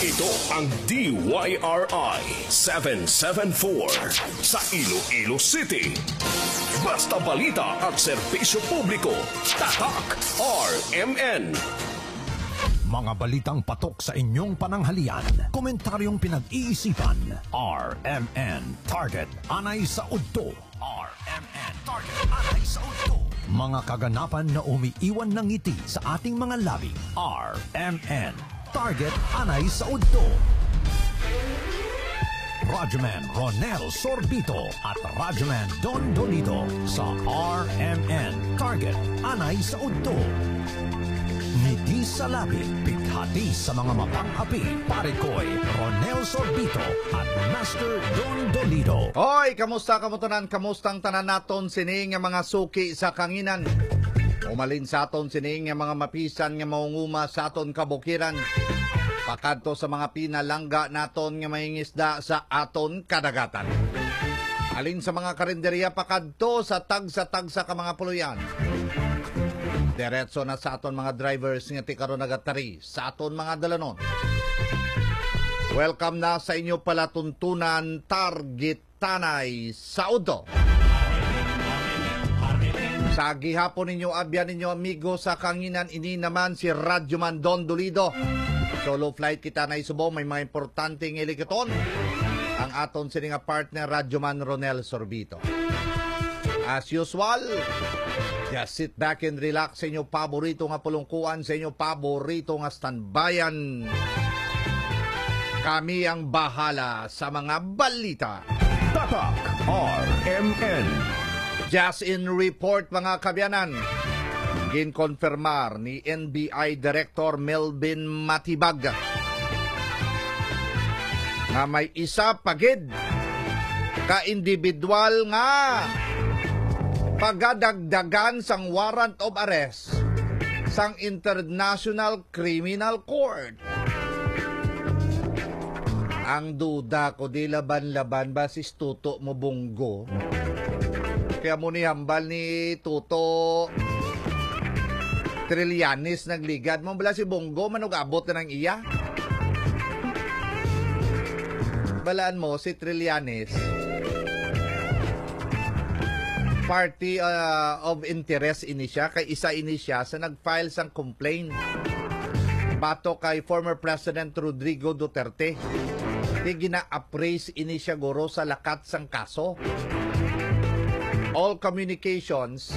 Ito ang DYRI 774 sa Iloilo City. Basta balita at serbisyo publiko. Tatak RMN. Mga balitang patok sa inyong pananghalian. Komentaryong pinag-iisipan. RMN Target Anay sa Udto. RMN Target Anay sa Udto. Mga kaganapan na umiiwan ng ngiti sa ating mga labi. RMN Target Anay sa Udto. Radyoman Ronel Sorbito at Radyoman Don Dolito sa RMN Target Anay sa Udto. Ngiti sa labi, pighati sa mga mapang-api, Parikoy, Ronel Sorbito at Master Don Dolito. Hoy, kamusta kamutunan? Kamustang tanan naton sining nga mga suki sa kanginan? Umalin sa aton sining nga mga mapisan nga maunguma sa aton kabukiran. Pakadto sa mga pinalangga naton nga mahingisda sa aton kadagatan. Alin sa mga karinderya pakadto sa tagsa-tagsa ka mga puluyan. Diretso na sa aton mga drivers nga ti karon nagatari sa aton mga dalanon. Welcome na sa inyo palatuntunan Target Tanay sa Udto. Sa gihapon ninyo, abyan ninyo amigo sa kanginan, ini naman si Radyoman Don Dolito. Solo flight kita na isubo, may mga importanteng ilikaton. Ang aton sininga partner, Radyoman Ronel Sorbito. As usual, just sit back and relax sa inyo paborito nga pulungkuan, sa inyo paborito nga standbayan. Kami ang bahala sa mga balita. Tatak RMN. Just in report mga kabyanan, ginkonfirmar ni NBI Director Melvin Matibag na may isa pagid ka individual nga pagadagdagan sang warrant of arrest sang International Criminal Court. Ang duda ko, di laban-laban ba si Tuto mo bunggo? Kaya mo ni hambal ni Tuto Trillanes nagligad mo bala si Bongo manugabot na ng iya. Balaan mo si Trillanes party of interest ini siya, kay isa ini siya sa nag-file sang complaint bato kay former President Rodrigo Duterte. Di gina-appraise ini siya guro sa lakat sang kaso. All communications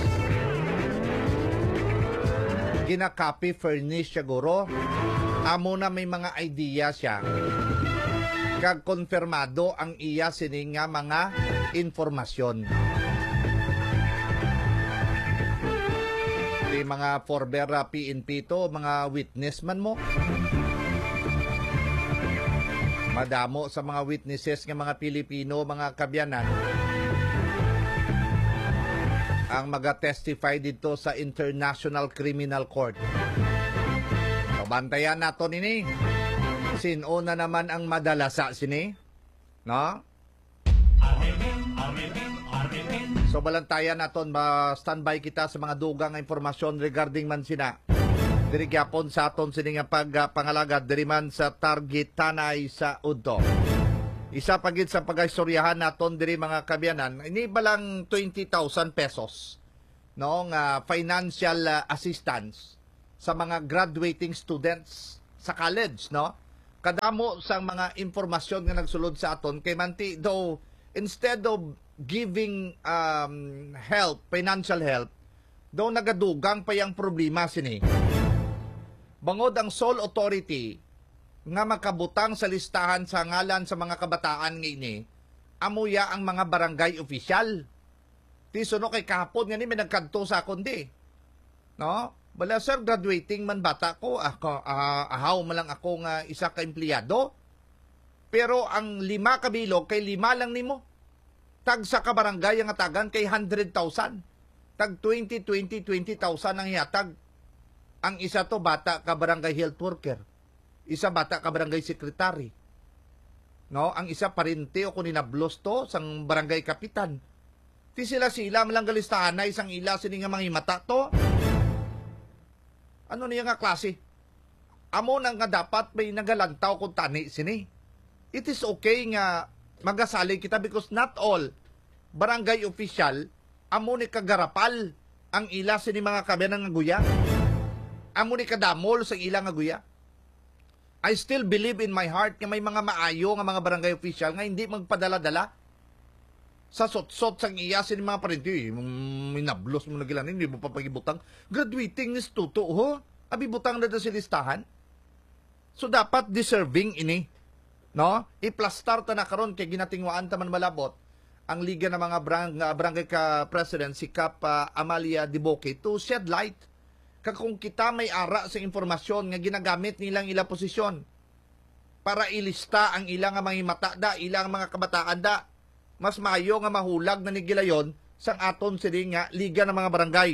gina-copy furnish siya guro. Amo na may mga idea siya kag konfirmado ang iya sining nga mga informasyon. Di mga forbear PNP to, mga witness man mo. Madamo sa mga witnesses nga mga Pilipino, mga kabyanan ang maga-testify dito sa International Criminal Court. So, bantayan nato nini. Sino na naman ang madalasa sini? No? So, balantayan naton, standby kita sa mga dugang informasyon regarding man sina. Diri gyapon sa aton sini nga pagpangalagad diri man sa Target Tanay sa Udto. Isa pagid sa pagaistoryahan naton diri mga kabyanan, ini balang 20,000 pesos no nga financial assistance sa mga graduating students sa college, no? Kadamo sang mga impormasyon nga nagsulod sa aton kay manti though instead of giving help, financial help, daw nagadugang pa yang problema sini. Bangod ang sole authority nga makabutang sa listahan sa ngalan sa mga kabataan ngayon amuya ang mga barangay official. Tiso no kay kahapon nga ni may nagkanto sa akon di. No? Bala sir, graduating man bata ko, ahaw man lang ako nga isa ka empleyado. Pero ang 5 kabilog kay 5 lang nimo. Tag sa ka barangay nga tagan kay 100,000. Tag 20,000 ang hiatag. Ang isa to bata ka barangay health worker. Isa bata ka barangay secretary. No, ang isa parente o kuninablos to sang barangay kapitan. Ti sila malang galistahan na isang ila sini nga mga mata to. Ano niya nga klase? amo nang nga dapat may nagalantaw kung tani sini. It is okay nga magasali kita because not all barangay official amo ni kagarapal ang ila sini mga kabiyan nga guya. Amo ni kadamol sa ila nga guya. I still believe in my heart nga may mga maayo nga mga barangay official nga hindi magpadala-dala sa sot-sot sang iya sini mga parenti. Minablos mo na gilan, hindi mo papagibutang. Graduating ni Tuto, ho? Abi butang na sa listahan. So dapat deserving ini. No? I-plastar ta na karon kay ginatingwaan ta man malabot ang liga ng mga barangay ka president si Kap Amalia Diboque to shed light kung kita may ara sa informasyon nga ginagamit nilang ilang posisyon para ilista ang ilang mga mata da, ilang mga kabataan da. Mas maayo nga mahulag na ni gilayon sang aton sini nga liga ng mga barangay.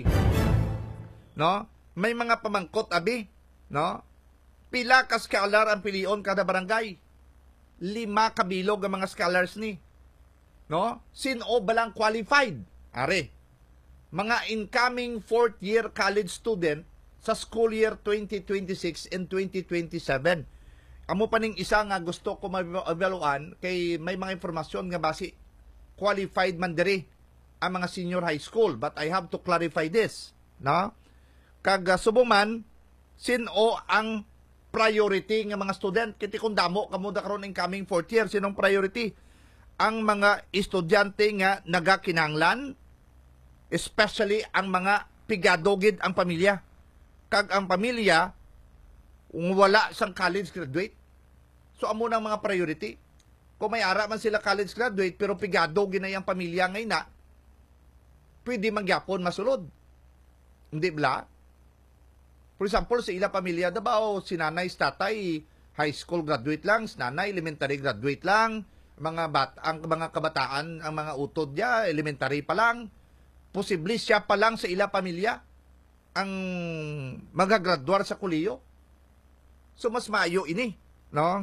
No? May mga pamangkot abi, no? Pila ka scholar ang pilion kada barangay. 5 kabilog ang mga scholars ni. No? Sino balang qualified? Are. Mga incoming 4th year college student sa school year 2026 and 2027. Amo pa ning isa nga gusto ko ma-evaluan kay may mga informasyon nga basi qualified man diri ang mga senior high school, but I have to clarify this, no? Kag subong man sino ang priority ng mga student kiti kung damo kamo da karon incoming 4th year, sinong priority? Ang mga estudyante nga nagakinanglan, especially ang mga pigadogid ang pamilya. Kag ang pamilya wala sang college graduate. So amo nang mga priority. Kung may ara man sila college graduate pero pigado ginay ang pamilya ngay na, pwede magyapon masulod. Hindi bla? For example, sa ila pamilya, dabaw, si nanay, tatay, high school graduate lang, si nanay, elementary graduate lang, ang mga kabataan, ang mga utod niya, elementary pa lang, posible siya pa lang sa ila pamilya, ang magagraduar sa kuliyo. So, mas maayo ini, no?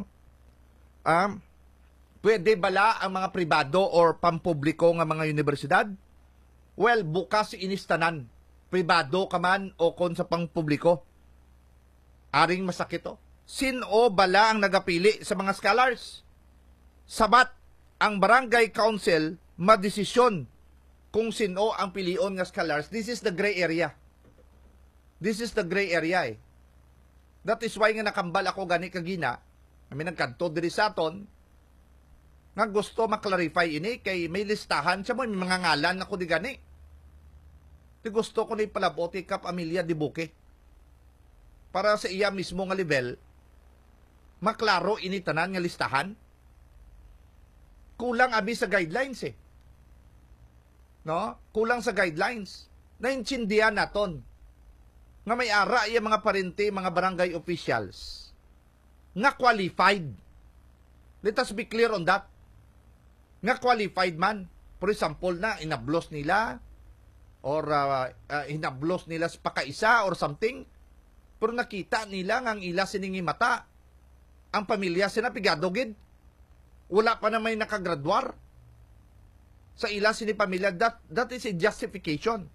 Pwede bala ang mga pribado or pampubliko nga mga universidad? Well, bukas inistanan. Pribado ka man o kon sa pangpubliko. Aring masakit o. Sino bala ang nagapili sa mga scholars? Sabat ang barangay council madesisyon kung sino ang pilion nga scholars. This is the gray area. This is the gray area eh. That is why nga nakambal ako gani kagina. Kami nagkanto diri sa aton nga gusto maklarify ini kay may listahan siya mo, may mga ngalan ako di gani. Di gusto ko ni palabot kay Kap Amalia Diboque para sa iya mismo nga level maklaro ini tanan nga listahan. Kulang abi sa guidelines eh. No? Kulang sa guidelines. Naintindihan naton nga may ara iya mga parente, mga barangay officials nga qualified. Let us be clear on that. Nga qualified man. For example na inablos nila or hinablos nila sa pakaisa or something, pero nakita nila nga ang ila siningi mata ang pamilya sinapigadogid wala pa na may nakagraduar sa ila sini pamilya. That is a justification.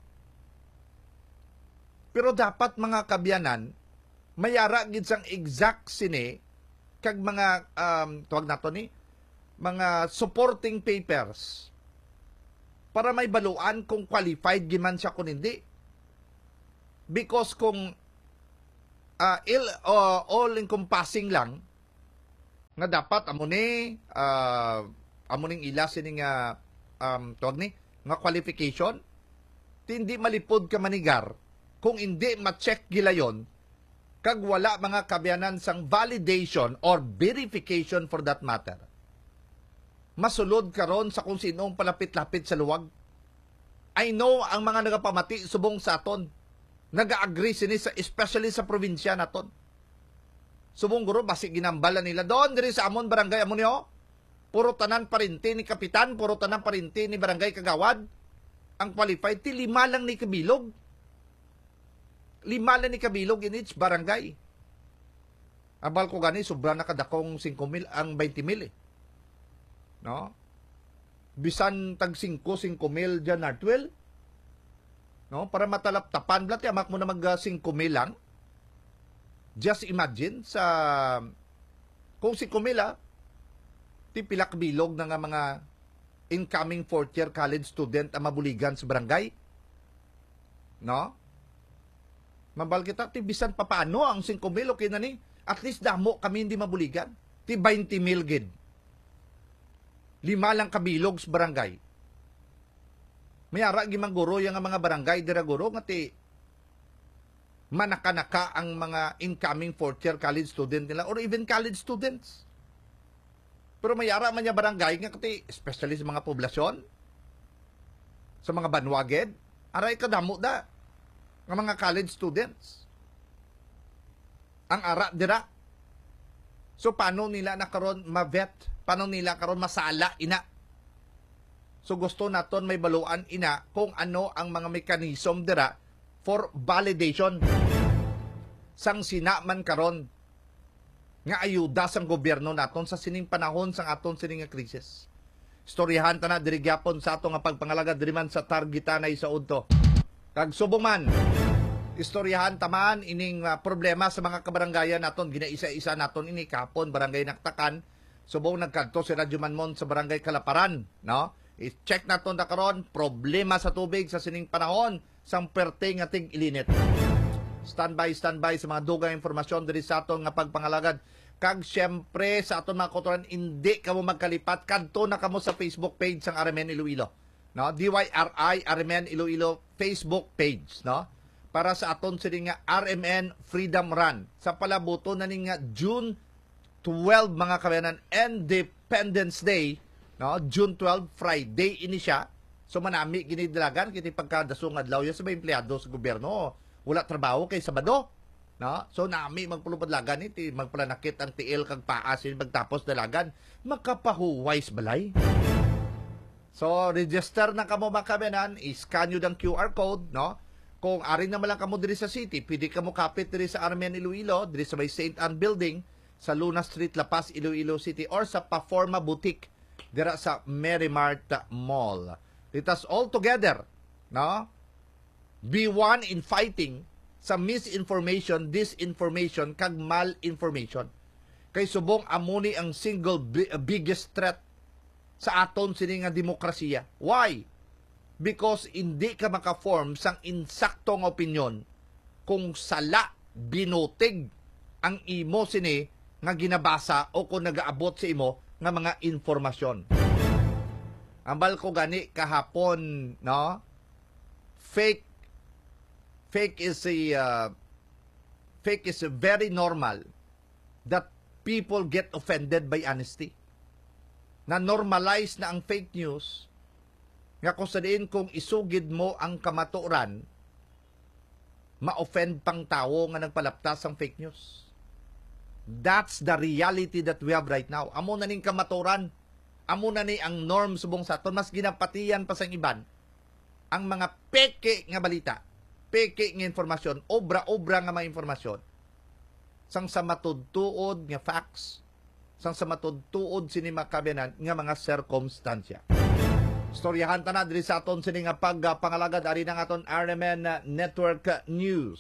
Pero dapat mga kabyanan mayara gid sang exact sini kag mga tuwag nato ni mga supporting papers para may baluan kung qualified giman siya kung hindi. Because kung all-encompassing lang, nga dapat amo ning ila sini nga tuwag ni nga qualification, hindi malipod ka manigar kung hindi ma-check gilayon kag wala mga kabyanan sang validation or verification for that matter. Masulod karon sa kung sinong palapit-lapit sa luwag. I know ang mga nagapamati subong sa aton. Naga-agree sini sa especially sa probinsya naton. Subong guro basi ginambala nila doon diri sa amon barangay amon niyo. Puro tanan parinti ni kapitan, puro tanan parinti ni barangay kagawad. Ang qualified ti 5 lang ni kabilog. 5 lang ni kabilog in each barangay. Abal ko gani sobra na kadakong 5,000 ang 20,000 eh. No? Bisan tag 5,000 dyan Artwell. No? Para matalap-tapan, blati amak mo na mag 5,000 lang. Just imagine kung si Kumila, tipilak bilog na nga mga incoming fourth year college student ang mabuligan sa barangay. No? Mabal kita, bisan pa paano ang 5,000 okay na ni? At least damo kami hindi mabuligan. 20 mil gid. 5 lang kabilog sa barangay. Mayara gimang guro yung mga barangay dira guro nga manaka-naka ang mga incoming fourth year college student nila or even college students. Pero mayara man niya barangay nga especially sa mga poblasyon, sa mga banwaged, aray kadamo da ng mga college students. Ang ara dira. So paano nila nakaron ma-vet? Paano nila karon masala ina? So gusto naton may baluan ina kung ano ang mga mechanism dira for validation. Sang sina man karon nga ayuda sang gobyerno naton sa sining panahon sang aton sining nga krisis. Istoryahan ta na diri gyapon sa ato nga pagpangalaga diri man sa targetanay sa udto. Kag subong man istoryahan taman ining problema sa mga kabarangayan naton ginaisa-isa naton ini kapon barangay Naktakan subong nagkadto si Radyo Manmon sa barangay Kalaparan, no? I-check naton ta karon problema sa tubig sa sining panahon sang perting ating ilinit. Standby sa mga dugang informasyon diri sa aton nga pagpangalagad. Kag syempre sa aton mga kotoran hindi kamo magkalipat kadto na kamo sa Facebook page sang RMN Iloilo, no? DYRI RMN Iloilo Facebook page, no? Para sa aton sining nga RMN Freedom Run sa palabuto na ning June 12 mga kabayanan, Independence Day, no? June 12 Friday ini siya. So manami ginidilagan kiti pagkadasong adlaw sa mga empleyado sa gobyerno. Wala trabaho kay Sabado, no? So nami magpulupadlagan iti magpalanakit ang tiil kag paas magtapos dalagan makapahuways balay. So register na kamo mga kabayanan, i-scan nyo ng QR code, no? Kung ari na lang kamo diri sa city, pwede kamo kapit diri sa RMN Iloilo, diri sa may St. Anne Building, sa Luna Street, La Paz, Iloilo City, or sa Paforma Boutique, dira sa Merrimart Mall. Litas all together, no? Be one in fighting sa misinformation, disinformation, kag malinformation. Kay subong amuni ang single biggest threat sa aton sini nga demokrasiya. Why? Because hindi ka maka-form sang insaktong opinyon kung sala binutig ang imo sini nga ginabasa o kung nagaabot sa imo nga mga informasyon. Ambal ko gani kahapon, no? Fake is very normal that people get offended by honesty. Na normalize na ang fake news nga kung sadiin kung isugid mo ang kamatuoran, ma-offend pang tao nga nagpalaptas ang fake news. That's the reality that we have right now. Amo na ning kamatuoran, amo na ni ang norm subong sa aton, mas ginapatiyan pa sang iban ang mga peke nga balita, peke nga informasyon, obra-obra nga mga informasyon. Sang sa matudtuod nga facts, sang sa matudtuod sini makabenan nga mga circumstansya. Storyahan ta na diri sa aton sini nga pagpangalagad ari ng aton RMN Network News.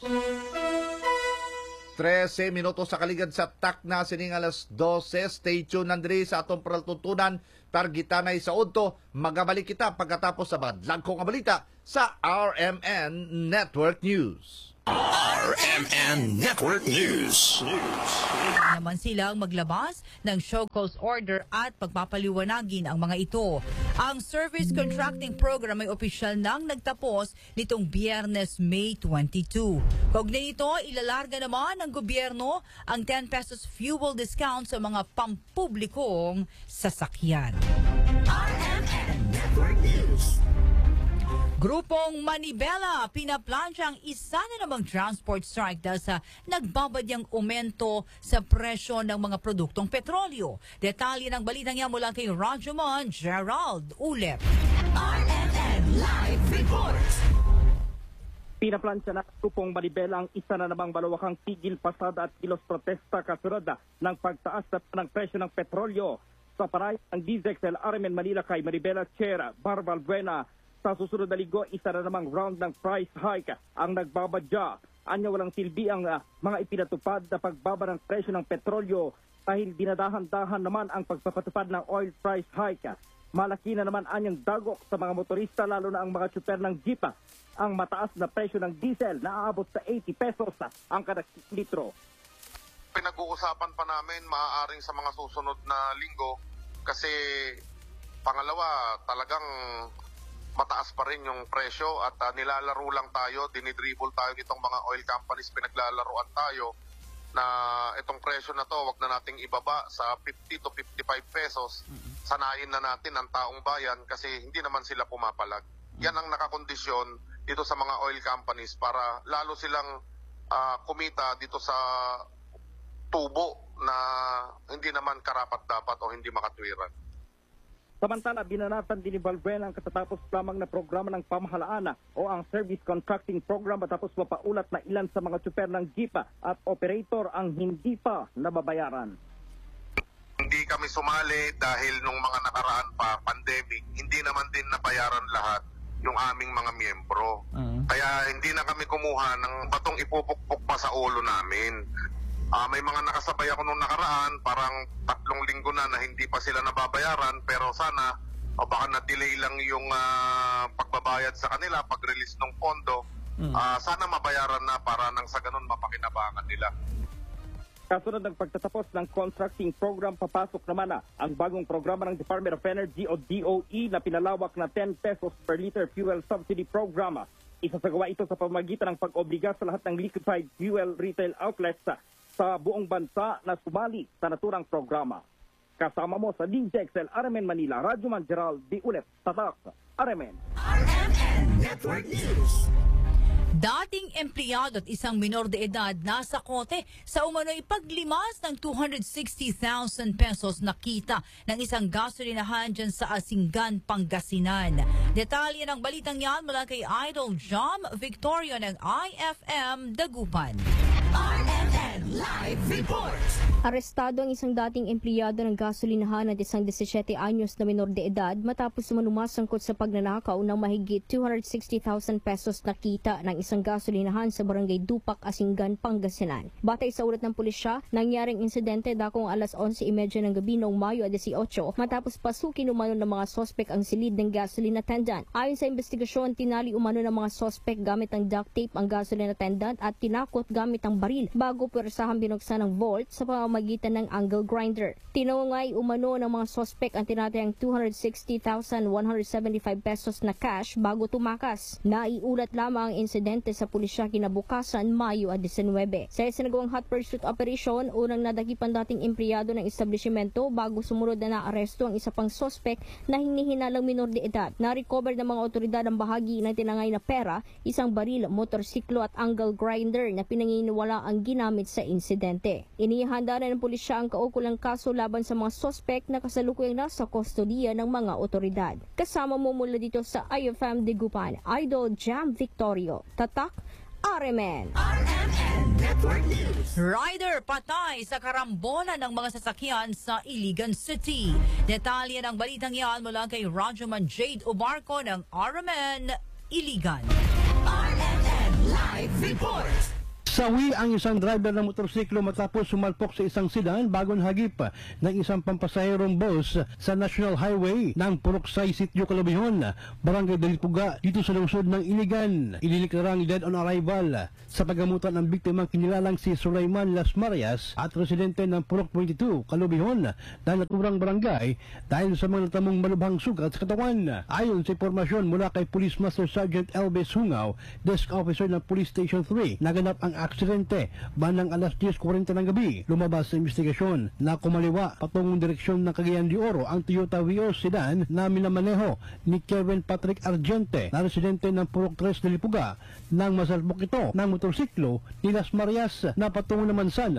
13 minutos sa kaligad sa tak na sining alas 12. Stay tuned nandiri sa atong paraltutunan targitanay sa udto. Magabalik kita pagkatapos sa mga dagkong balita sa RMN Network News. RMN Network News. Naman silang maglabas ng show cause order at pagpapaliwanagin ang mga ito. Ang service contracting program ay opisyal nang nagtapos nitong Biyernes, May 22. Kaugnay nito, ilalarga naman ng gobyerno ang 10 pesos fuel discount sa mga pampublikong sasakyan. RMN Network News. Grupong Manibela, pinaplansyang isa na namang transport strike dahil sa nagbabadyang aumento sa presyo ng mga produktong petrolyo. Detalye ng balitang yan mula kay Rajamon Gerald Ulep. RMN Live Report. Pinaplansya na grupong Manibela ang isa na namang malawakang tigil pasada at kilos protesta kasunod ng pagtaas ng presyo ng petrolyo. Sa paray ang DZXL RMN Manila kay Manibela Chair Barbal Buena. Sa susunod na linggo, isa na namang round ng price hike ang nagbabadya. anya walang silbi ang mga ipinatupad na pagbaba ng presyo ng petrolyo dahil dinadahan-dahan naman ang pagpapatupad ng oil price hike. Malaki na naman anyang dagok sa mga motorista lalo na ang mga tsuper ng jeep. Ang mataas na presyo ng diesel na aabot sa 80 pesos ang kada litro. Pinag-uusapan pa namin maaaring sa mga susunod na linggo kasi pangalawa talagang mataas pa rin yung presyo at nilalaro lang tayo, dinidribble tayo nitong mga oil companies, pinaglalaroan tayo na itong presyo na to wag na nating ibaba sa 50 to 55 pesos. Sanayin na natin ang taong bayan kasi hindi naman sila pumapalag. Yan ang nakakondisyon dito sa mga oil companies para lalo silang kumita dito sa tubo na hindi naman karapat-dapat o hindi makatwiran. Samantala, binanatan din ni Valbuena ang katatapos lamang na programa ng pamahalaan o ang Service Contracting Program matapos mapaulat na ilan sa mga tsuper ng jeep at operator ang hindi pa nababayaran. Hindi kami sumali dahil nung mga nakaraan pa, pandemic, hindi naman din nabayaran lahat yung aming mga miyembro. Kaya hindi na kami kumuha ng batong ipupukpok pa sa ulo namin. May mga nakasabay ako nung nakaraan, parang 3 linggo na hindi pa sila nababayaran, pero sana baka na-delay lang yung pagbabayad sa kanila, pag-release ng pondo. Sana mabayaran na para nang sa ganun mapakinabangan nila. Kasunod ng pagtatapos ng contracting program, papasok naman ang bagong programa ng Department of Energy o DOE na pinalawak na 10 pesos per liter fuel subsidy program. Isasagawa ito sa pamamagitan ng pag-obliga sa lahat ng liquefied fuel retail outlets sa buong bansa na sumali sa naturang programa. Kasama mo sa DZXL RMN Manila, Radyo Man Gerald D. Ulet, Tatak, RMN. RMN Network News. Dating empleyado at isang minor de edad nasa kote sa umano'y paglimas ng 260,000 pesos na kita ng isang gasolinahan dyan sa Asingan, Pangasinan. Detalye ng balitang yan mula kay Idol Jam Victoria ng IFM Dagupan. RMN Live Report. Arestado ang isang dating empleyado ng gasolinahan at isang 17 anyos na minor de edad matapos manumasangkot sa pagnanakaw ng mahigit 260,000 pesos na kita ng isang gasolinahan sa barangay Dupak, Asingan, Pangasinan. Batay sa ulat ng pulisya, nangyaring insidente dakong alas 11:30 ng gabi noong Mayo 18 matapos pasukin umano ng mga sospek ang silid ng gasoline attendant. Ayon sa investigasyon, tinali umano ng mga sospek gamit ang duct tape ang gasoline attendant at tinakot gamit ang baril bago puwersahang binuksan ng vault sa pamamagitan ng angle grinder. Tinungay umano ng mga sospek ang tinatayang 260,175 pesos na cash bago tumakas. Naiulat lamang ang insidente sa pulisya kinabukasan Mayo 19. Sa isinagawang hot pursuit operation, unang nadakip ang dating empleyado ng establishmento bago sumunod na naaresto ang isa pang sospek na hinihinalang minor de edad. Na-recover ng mga otoridad ang bahagi ng tinangay na pera, isang baril, motorsiklo at angle grinder na pinanginiwala ang ginamit sa insidente. Inihanda na ng pulisya ang kaukulang kaso laban sa mga sospek na kasalukuyang nasa kustodiya ng mga otoridad. Kasama mo mula dito sa IFM Dagupan, Idol Jam Victorio. Tatak, RMN. RMN Network News. Rider patay sa karambola ng mga sasakyan sa Iligan City. Detalye ng balitang yan mula kay Rajuman Jade Ubarco ng RMN Iligan. RMN Live Report. Sawi ang isang driver ng motorsiklo matapos sumalpok sa isang sedan bagong hagip ng isang pampasaherong bus sa National Highway ng Puruksay, Sitio Calobihon, Barangay Dalipuga, dito sa lungsod ng Iligan. Ililiklarang dead on arrival sa paggamutan ng biktimang kinilalang si Sulaiman Las Marias at residente ng Purok 22, Calobihon, na naturang barangay dahil sa mga natamong malubhang sugat sa katawan. Ayon sa impormasyon mula kay Police Master Sergeant Elvis Hungaw, Desk Officer ng Police Station 3, naganap ang aksidente bandang alas 10:40 ng gabi. Lumabas sa investigasyon na kumaliwa patungong direksyon ng Cagayan de Oro ang Toyota Vios sedan na minamaneho ni Kevin Patrick Argente na residente ng Purok 3 Dalipuga nang masalpok ito ng motorsiklo ni Las Marias na patungo naman sana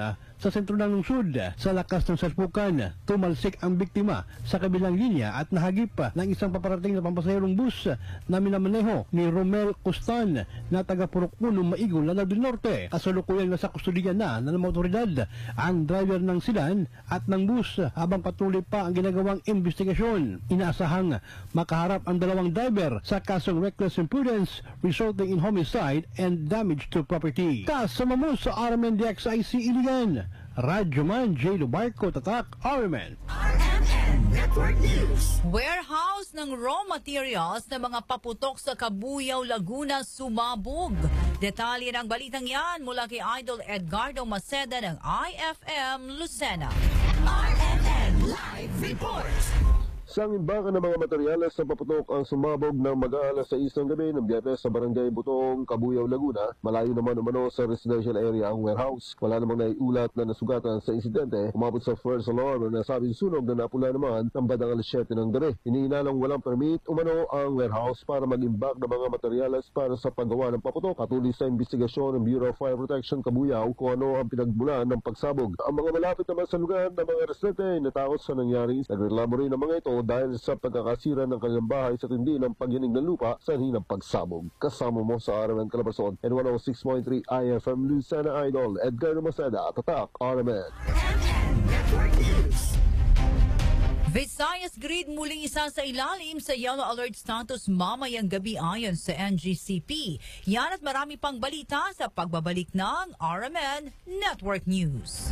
sa sentro ng lungsod. Sa lakas ng salpukan, tumalsik ang biktima sa kabilang linya at nahagip ng isang paparating na pampasaherong bus na minamaneho ni Romel Costan na taga Purok 1, Maigol, Lanao del Norte. Kasalukuyang nasa kustudiyan na ng mga otoridad ang driver ng sedan at ng bus habang patuloy pa ang ginagawang investigasyon. Inaasahang makaharap ang dalawang driver sa kasong reckless imprudence resulting in homicide and damage to property. Kasama mo sa RMN-DXIC Iligan, Radyoman J. Lubarco, Tatak, RMN. RMN Network News. Warehouse ng raw materials ng mga paputok sa Cabuyao, Laguna sumabog. Detalye ng balitang yan mula kay Idol Edgardo Maceda ng IFM Lucena. RMN Live Report. Sang imbakan ng mga materyales sa paputok ang sumabog ng mag-aalas 6 ng gabi ng Biyernes sa Barangay Butong, Cabuyao, Laguna. Malayo naman umano sa residential area ang warehouse. Wala namang naiulat na nasugatan sa insidente. Umabot sa first alarm na nasabing sunog na napula naman ng bandang alas 7 ng gabi. Iniinalang walang permit umano ang warehouse para mag-imbak ng mga materyales para sa paggawa ng paputok. Patuloy sa investigasyon ng Bureau of Fire Protection Cabuyao kung ano ang pinagmulan ng pagsabog. Ang mga malapit naman sa lugar ng mga residente ay natakot sa nangyari. Nagreklamo rin ng mga ito dahil sa pagkakasira ng kanilang bahay sa tindi ng pagyanig ng lupa sa hinang pagsabog. Kasama mo sa RMN Calabarzon and 106.3 IFM Lucena Idol, Edgardo Maceda, Tatak, RMN. RMN Network News. Visayas Grid muling isa sa ilalim sa yellow alert status mamayang gabi ayon sa NGCP. Yan at marami pang balita sa pagbabalik ng RMN Network News.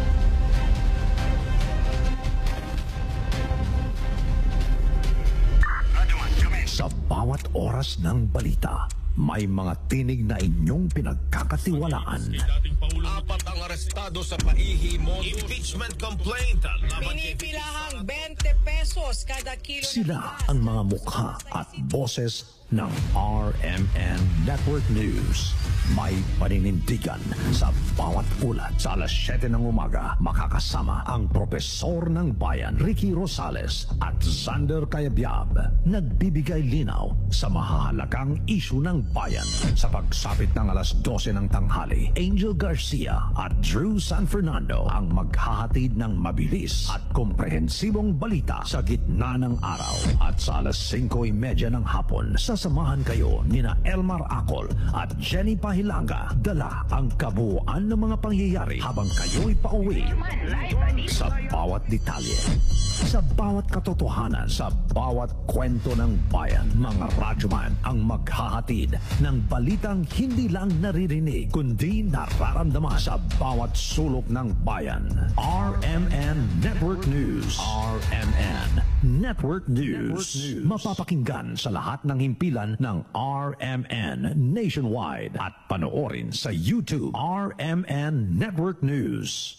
Sa bawat oras ng balita, may mga tinig na inyong pinagkakatiwalaan. Dating Pangulo, 4 ang arestado sa paihi modus. Impeachment complaint. Pinipilahang 20 pesos kada kilo. Sila ang mga mukha at boses ng RMN Network News. May paninindigan sa bawat ulat. Sa alas 7 ng umaga, makakasama ang Propesor ng Bayan, Ricky Rosales at Xander Cayabyab. Nagbibigay linaw sa mahahalagang isyu ng bayan. Sa pagsapit ng alas 12 ng tanghali, Angel Garcia at Drew San Fernando ang maghahatid ng mabilis at komprehensibong balita sa gitna ng araw. At sa alas 5:30 ng hapon, sasamahan kayo nina Elmar Acol at Jenny Pahilanga. Dala ang kabuuan ng mga pangyayari habang kayo'y pauwi. Sa bawat detalye, sa bawat katotohanan, sa bawat kwento ng bayan, mga radyoman ang maghahatid ng balitang hindi lang naririnig, kundi nararamdaman sa bawat sulok ng bayan. RMN Network News. RMN Network News. Mapapakinggan sa lahat ng himpilan ng RMN nationwide at panoorin sa YouTube. RMN Network News.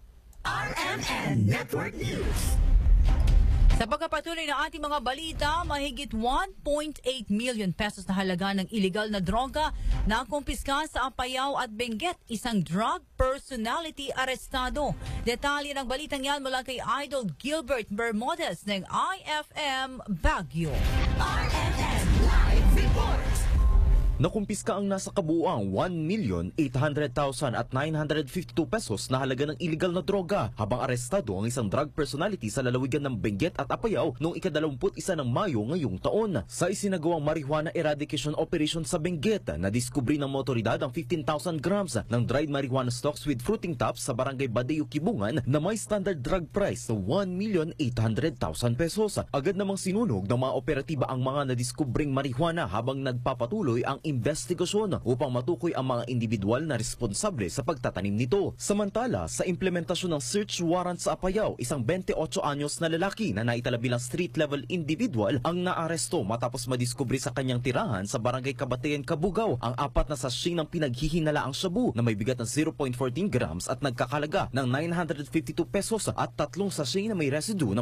RMN Network News. Sa pagkapatuloy ng ating mga balita, mahigit 1.8 million pesos na halaga ng iligal na droga na kumpiska sa Apayao at Benguet. Isang drug personality arestado. Detalye ng balitang yan mula kay Idol Gilbert Bermudez ng IFM Baguio. RMN Live Report. Nakumpiska ang nasa kabuuang 1,800,952 pesos na halaga ng iligal na droga habang arestado ang isang drug personality sa lalawigan ng Benguet at Apayao noong ika-21 ng Mayo ngayong taon. Sa isinagawang marijuana eradication operation sa Benguet, nadiskubre ng motoridad ang 15,000 grams ng dried marijuana stalks with fruiting tops sa barangay Badeo, Kibungan na may standard drug price na 1,800,000 pesos. Agad namang sinunog ng mga operatiba ang mga nadiskubring marijuana habang nagpapatuloy ang investigasyon upang matukoy ang mga individual na responsable sa pagtatanim nito. Samantala, sa implementasyon ng search warrant sa Apayao, isang 28 anyos na lalaki na naitala bilang street-level individual ang naaresto matapos madiskubre sa kanyang tirahan sa barangay Kabatean, Cabugao ang 4 na sachet ng pinaghihinalaang shabu na may bigat ng 0.14 grams at nagkakalaga ng 952 pesos at 3 sachet na may residue ng